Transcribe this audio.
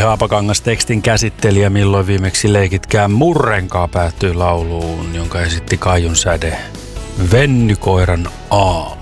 Haapakangas tekstin käsittelijä, milloin viimeksi leikitkään murrenkaa päättyy lauluun, jonka esitti Kaijun säde Vennykoiran aamu.